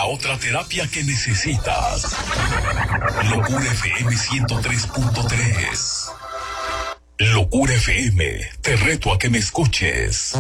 la otra terapia que necesitas. Locura FM 103.3. Locura FM, te reto a que me escuches.